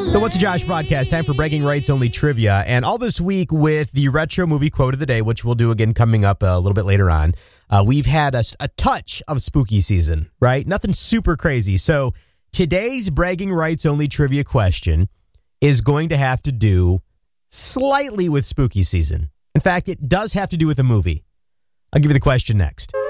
The What's a Josh broadcast, time for bragging rights only trivia. And all this week with the retro movie quote of the day, which we'll do again coming up a little bit later on, we've had a touch of spooky season, right? Nothing super crazy. So today's bragging rights only trivia question is going to have to do slightly with spooky season. In fact, it does have to do with a movie. I'll give you the question next.